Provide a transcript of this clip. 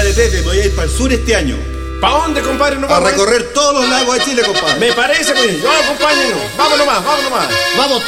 Compadre Pepe, me voy a ir para el sur este año. ¿Para dónde, compadre? No A vamos recorrer todos los lagos de Chile, compadre. Me parece, pues. Yo, acompáñenos. Vámonos más, vámonos más. Vamos